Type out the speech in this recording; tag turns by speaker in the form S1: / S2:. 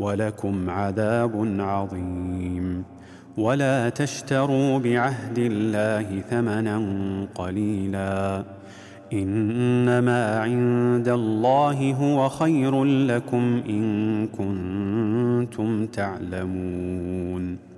S1: ولكم عذاب عظيم. ولا تشتروا بعهد الله ثمنا قليلا، إنما عند الله هو خير لكم إن كنتم تعلمون.